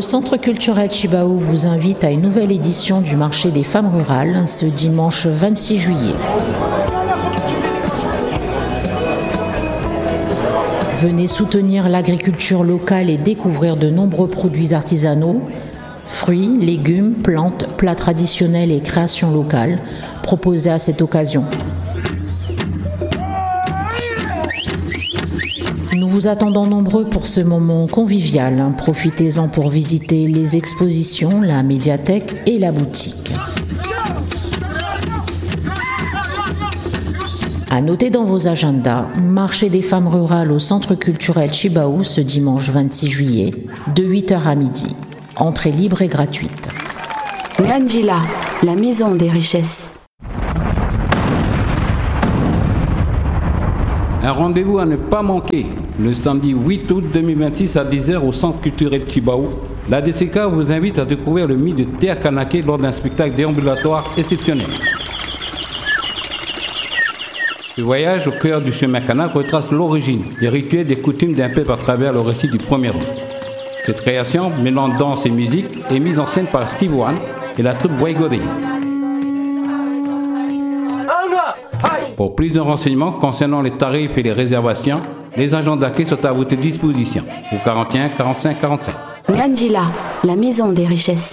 Centre culturel Chibaou vous invite à une nouvelle édition du marché des femmes rurales ce dimanche 26 juillet. Venez soutenir l'agriculture locale et découvrir de nombreux produits artisanaux, fruits, légumes, plantes, plats traditionnels et créations locales proposés à cette occasion. Nous vous attendons nombreux pour ce moment convivial. Profitez-en pour visiter les expositions, la médiathèque et la boutique. À noter dans vos agendas, marché des femmes rurales au Centre culturel Chibaou ce dimanche 26 juillet, de 8h à midi. Entrée libre et gratuite. Ngandjila, la maison des richesses. Un rendez-vous à ne pas manquer. Le samedi 8 août 2026 à 10h au Centre culturel Chibaou. La DCK vous invite à découvrir le mythe de Théa Kanaké lors d'un spectacle déambulatoire exceptionnel. Ce voyage au cœur du chemin Kanak retrace l'origine, des rituels, des coutumes d'un peuple à travers le récit du premier homme. Cette création, mêlant danse et musique, est mise en scène par Steve Wan et la troupe Waigori. Pour plus de renseignements concernant les tarifs et les réservations, les agents d'accueil sont à votre disposition au 41 45 45. Ngandjila, la maison des richesses.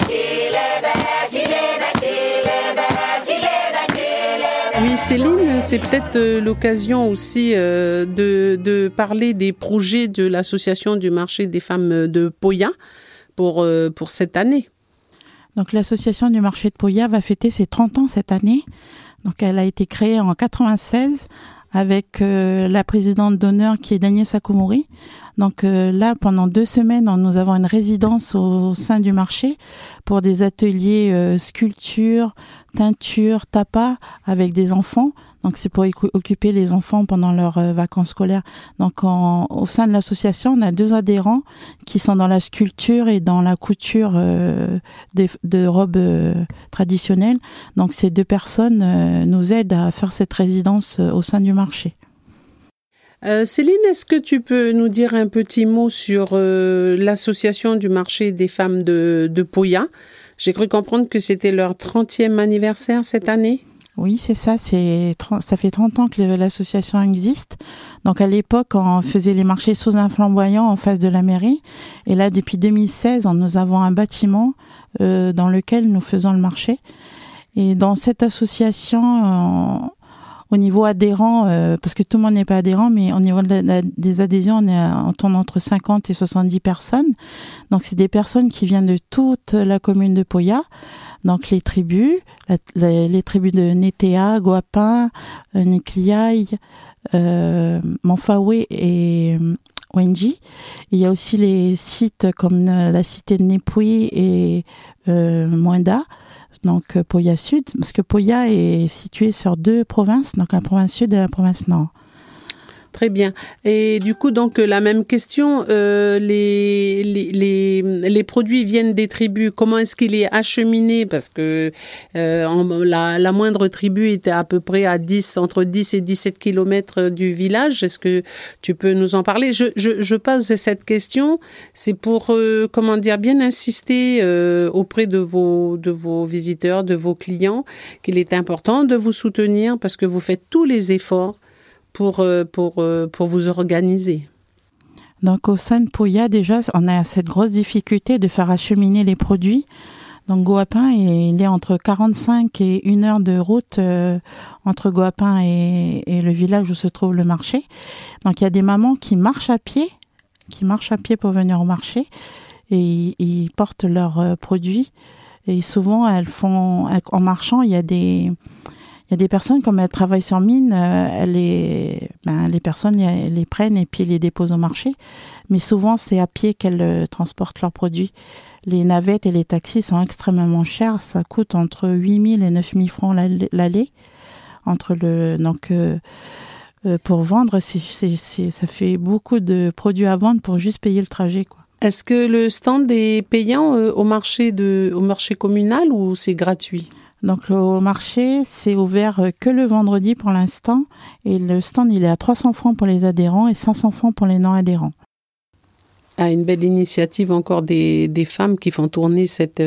Oui, Céline, c'est peut-être l'occasion aussi de parler des projets de l'association du marché des femmes de Poya pour cette année. Donc l'association du marché de Poya va fêter ses 30 ans cette année. Donc elle a été créée en 96 avec la présidente d'honneur qui est Daniel Sakomouri. Donc là, pendant 2 semaines, nous avons une résidence au sein du marché pour des ateliers sculpture, teinture, tapas avec des enfants. Donc c'est pour occuper les enfants pendant leurs vacances scolaires. Donc au sein de l'association, on a 2 adhérents qui sont dans la sculpture et dans la couture de robes traditionnelles. Donc ces 2 personnes nous aident à faire cette résidence au sein du marché. Céline, est-ce que tu peux nous dire un petit mot sur l'association du marché des femmes de Poya ? J'ai cru comprendre que c'était leur 30e anniversaire cette année. Oui, c'est ça. Ça fait 30 ans que l'association existe. Donc, à l'époque, on faisait les marchés sous un flamboyant en face de la mairie. Et là, depuis 2016, nous avons un bâtiment dans lequel nous faisons le marché. Et dans cette association, au niveau adhérent, parce que tout le monde n'est pas adhérent, mais au niveau des adhésions, on tourne entre 50 et 70 personnes. Donc, c'est des personnes qui viennent de toute la commune de Poya. Donc, les tribus de Netea, Goapin, Nekliaï, Manfawe et Wenji. Il y a aussi les sites comme la cité de Nepui et Moinda. Donc Poya Sud, parce que Poya est situé sur 2 provinces, donc la province Sud et la province Nord. Très bien. Et du coup, donc, la même question, les produits viennent des tribus. Comment est-ce qu'il est acheminé ? Parce que la moindre tribu était à peu près à entre 10 et 17 kilomètres du village. Est-ce que tu peux nous en parler ? Je pose cette question, c'est pour, bien insister auprès de vos visiteurs, de vos clients, qu'il est important de vous soutenir parce que vous faites tous les efforts pour vous organiser. Donc au sein de Poya, déjà, on a cette grosse difficulté de faire acheminer les produits. Donc Goapin, il est entre 45 et 1 heure de route entre Goapin et le village où se trouve le marché. Donc il y a des mamans qui marchent à pied pour venir au marché et ils portent leurs produits. Et souvent, en marchant, il y a des personnes, comme elles travaillent sur mine, les personnes les prennent et puis les déposent au marché. Mais souvent, c'est à pied qu'elles transportent leurs produits. Les navettes et les taxis sont extrêmement chers. Ça coûte entre 8 000 et 9 000 francs l'aller. Pour vendre, ça fait beaucoup de produits à vendre pour juste payer le trajet, quoi. Est-ce que le stand est payant au marché communal ou c'est gratuit ? Donc au marché, c'est ouvert que le vendredi pour l'instant. Et le stand, il est à 300 francs pour les adhérents et 500 francs pour les non-adhérents. Ah, une belle initiative encore des femmes qui font tourner cette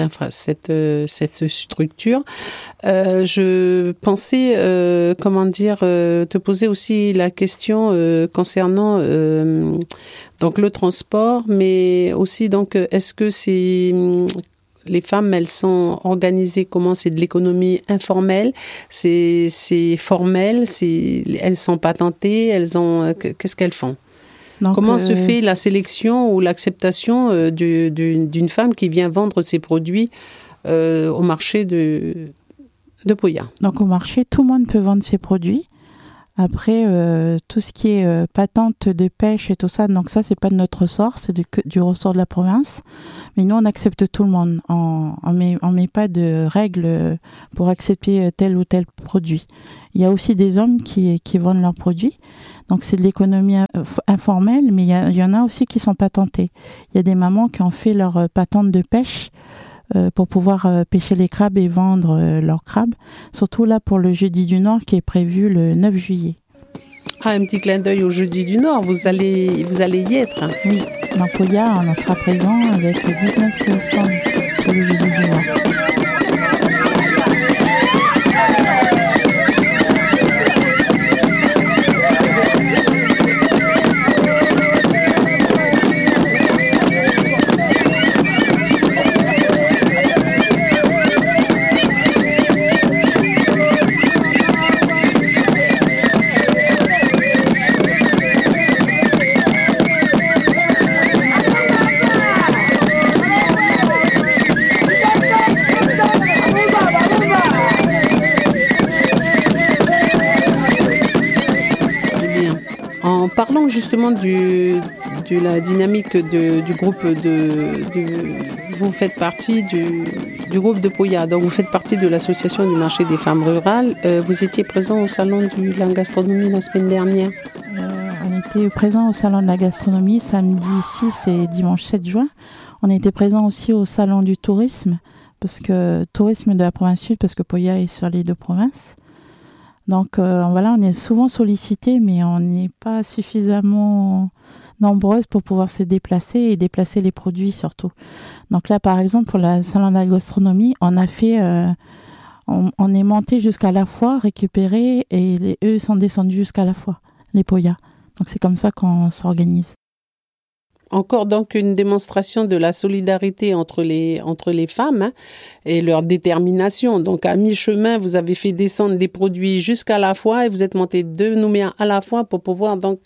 structure. Je pensais, te poser aussi la question concernant donc le transport, mais aussi donc est-ce que les femmes, elles sont organisées comment? C'est de l'économie informelle, c'est formel, elles sont patentées, qu'est-ce qu'elles font? Donc, comment se fait la sélection ou l'acceptation d'une femme qui vient vendre ses produits au marché de Poya? Donc au marché, tout le monde peut vendre ses produits. Après, tout ce qui est patente de pêche et tout ça, donc ça, c'est pas de notre ressort, c'est du ressort de la province. Mais nous, on accepte tout le monde. On met pas de règles pour accepter tel ou tel produit. Il y a aussi des hommes qui vendent leurs produits. Donc, c'est de l'économie informelle, mais il y en a aussi qui sont patentés. Il y a des mamans qui ont fait leur patente de pêche pour pouvoir pêcher les crabes et vendre leurs crabes. Surtout là pour le Jeudi du Nord qui est prévu le 9 juillet. Ah, un petit clin d'œil au Jeudi du Nord, vous allez y être. Oui, dans Poya, on en sera présent avec 19 stands pour le Jeudi du Nord. Parlons justement de la dynamique du groupe vous faites partie du groupe de Poya, donc vous faites partie de l'association du marché des femmes rurales. Vous étiez présent au salon de la gastronomie la semaine dernière. On était présent au salon de la gastronomie samedi 6 et dimanche 7 juin. On était présent aussi au salon du tourisme, tourisme de la province sud, parce que Poya est sur les deux provinces. Donc voilà, on est souvent sollicité, mais on n'est pas suffisamment nombreuses pour pouvoir se déplacer et déplacer les produits surtout. Donc là, par exemple, pour la salon de la gastronomie, on a fait, on est monté jusqu'à la foire, récupéré, et eux sont descendus jusqu'à la foire, les Poya. Donc c'est comme ça qu'on s'organise. Encore donc une démonstration de la solidarité entre les femmes et leur détermination. Donc à mi-chemin, vous avez fait descendre les produits jusqu'à la foire et vous êtes monté de Nouméa à la foire pour pouvoir donc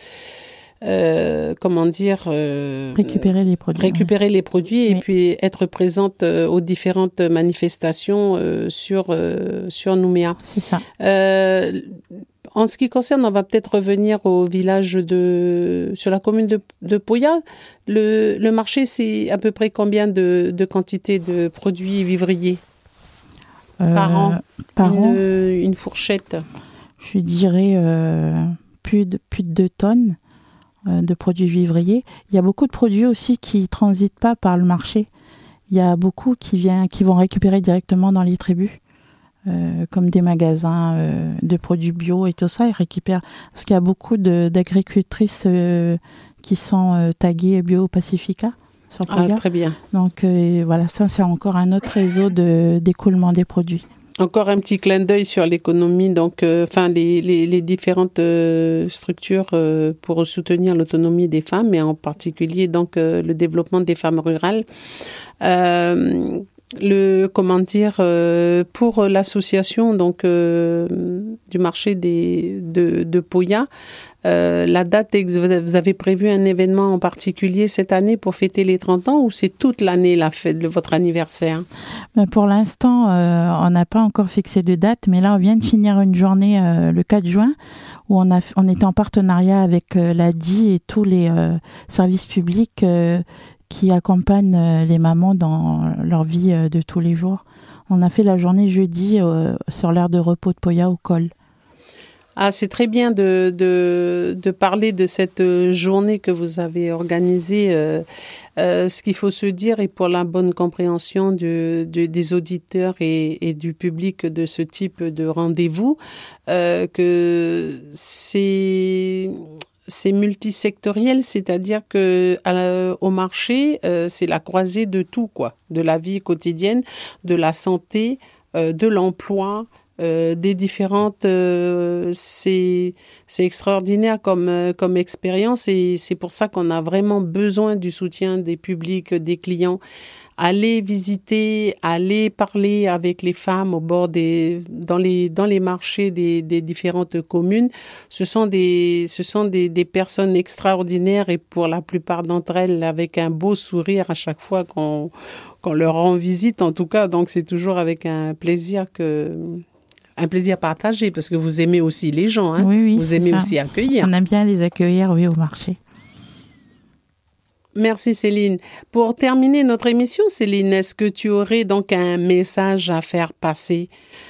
récupérer les produits. Récupérer les produits et puis être présente aux différentes manifestations sur Nouméa. C'est ça. En ce qui concerne, on va peut-être revenir au village sur la commune de Poya. Le marché, c'est à peu près combien de quantité de produits vivriers par an? Une fourchette. Je dirais plus de 2 tonnes de produits vivriers. Il y a beaucoup de produits aussi qui transitent pas par le marché. Il y a beaucoup qui vont récupérer directement dans les tribus. Comme des magasins de produits bio et tout ça, ils récupèrent, parce qu'il y a beaucoup d'agricultrices qui sont taguées Bio Pacifica sur Poya. Ah, très bien. Donc voilà, ça c'est encore un autre réseau d'écoulement des produits. Encore un petit clin d'œil sur l'économie, donc les différentes structures pour soutenir l'autonomie des femmes et en particulier donc le développement des femmes rurales. Pour l'association donc du marché de Poya, la date, vous avez prévu un événement en particulier cette année pour fêter les 30 ans ou c'est toute l'année la fête de votre anniversaire? Pour l'instant, on n'a pas encore fixé de date, mais là on vient de finir une journée le 4 juin où on était en partenariat avec l'ADI et tous les services publics qui accompagnent les mamans dans leur vie de tous les jours. On a fait la journée jeudi sur l'aire de repos de Poya au col. Ah, c'est très bien de parler de cette journée que vous avez organisée. Ce qu'il faut se dire, et pour la bonne compréhension des auditeurs et du public de ce type de rendez-vous, que c'est c'est multisectoriel, c'est-à-dire que au marché, c'est la croisée de tout, quoi, de la vie quotidienne, de la santé, de l'emploi, des différentes. C'est extraordinaire comme expérience et c'est pour ça qu'on a vraiment besoin du soutien des publics, des clients. Aller visiter, aller parler avec les femmes au bord dans les marchés des différentes communes. Ce sont des personnes extraordinaires et pour la plupart d'entre elles avec un beau sourire à chaque fois qu'on leur rend visite en tout cas. Donc c'est toujours avec un plaisir partagé parce que vous aimez aussi les gens. Hein? Oui, vous aimez aussi accueillir. On aime bien les accueillir, oui, au marché. Merci Céline. Pour terminer notre émission, Céline, est-ce que tu aurais donc un message à faire passer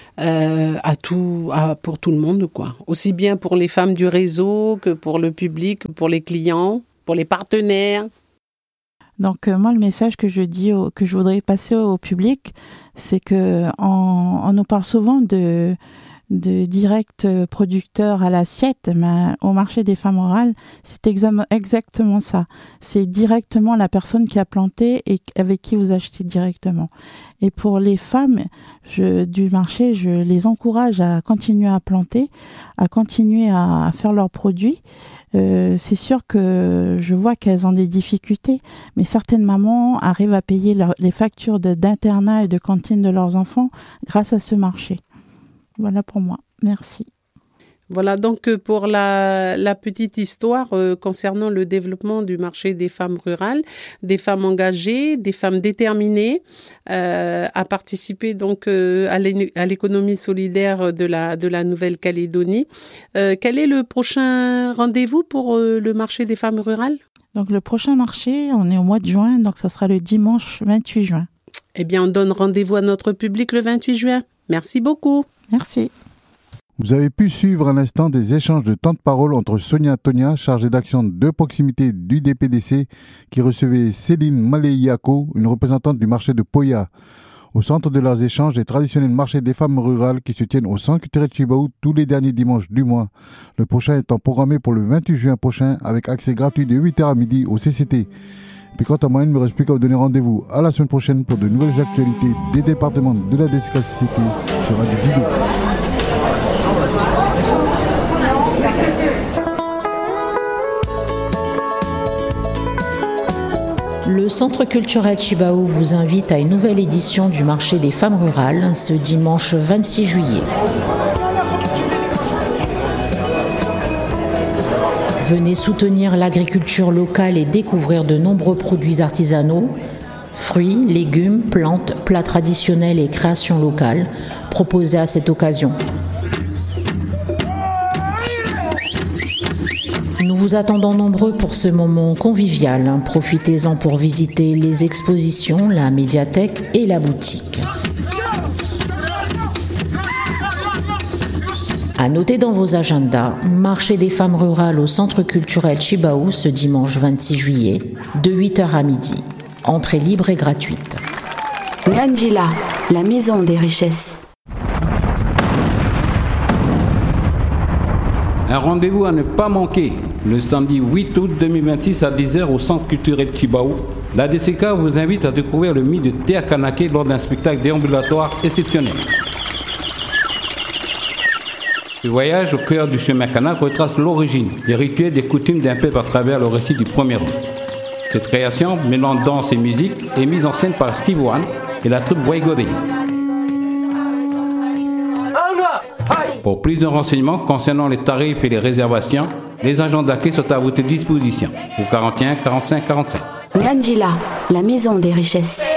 pour tout le monde, quoi? Aussi bien pour les femmes du réseau que pour le public, pour les clients, pour les partenaires? Donc moi, le message que je voudrais passer au public, c'est que on nous parle souvent de direct producteur à l'assiette, mais au marché des femmes rurales, c'est exactement ça. C'est directement la personne qui a planté et avec qui vous achetez directement. Et pour les femmes du marché, je les encourage à continuer à planter, à continuer à faire leurs produits. C'est sûr que je vois qu'elles ont des difficultés, mais certaines mamans arrivent à payer les factures d'internat et de cantine de leurs enfants grâce à ce marché. Voilà pour moi. Merci. Voilà donc pour la petite histoire concernant le développement du marché des femmes rurales, des femmes engagées, des femmes déterminées à participer donc à l'économie solidaire de la Nouvelle-Calédonie. Quel est le prochain rendez-vous pour le marché des femmes rurales? Donc le prochain marché, on est au mois de juin, donc ça sera le dimanche 28 juin. Eh bien, on donne rendez-vous à notre public le 28 juin. Merci beaucoup. Merci. Vous avez pu suivre à l'instant des échanges de temps de parole entre Sonia Tonia, chargée d'action de proximité du DPDC, qui recevait Céline Maléiako, une représentante du marché de Poya. Au centre de leurs échanges, les traditionnels marchés des femmes rurales qui se tiennent au Centre culturel Chibaou tous les derniers dimanches du mois. Le prochain étant programmé pour le 28 juin prochain avec accès gratuit de 8h à midi au CCT. Puis quant à moi, il ne me reste plus qu'à vous donner rendez-vous à la semaine prochaine pour de nouvelles actualités des départements de la DCCCT sur Radio Dido. Le Centre culturel Chibaou vous invite à une nouvelle édition du marché des femmes rurales ce dimanche 26 juillet. Venez soutenir l'agriculture locale et découvrir de nombreux produits artisanaux, fruits, légumes, plantes, plats traditionnels et créations locales proposés à cette occasion. Nous vous attendons nombreux pour ce moment convivial. Profitez-en pour visiter les expositions, la médiathèque et la boutique. À noter dans vos agendas, marché des femmes rurales au Centre culturel Chibaou ce dimanche 26 juillet, de 8h à midi. Entrée libre et gratuite. Ngandjila, la maison des richesses. Un rendez-vous à ne pas manquer. Le samedi 8 août 2026 à 10h au Centre culturel Chibaou. La DCK vous invite à découvrir le mythe de Théa Kanaké lors d'un spectacle déambulatoire exceptionnel. Ce voyage au cœur du chemin Kanak retrace l'origine, des rituels, des coutumes d'un peuple à travers le récit du premier homme. Cette création, mêlant danse et musique, est mise en scène par Steve One et la troupe Waigori. Pour plus de renseignements concernant les tarifs et les réservations, les agents d'accueil sont à votre disposition au 41 45 45. Ngandjila, la maison des richesses.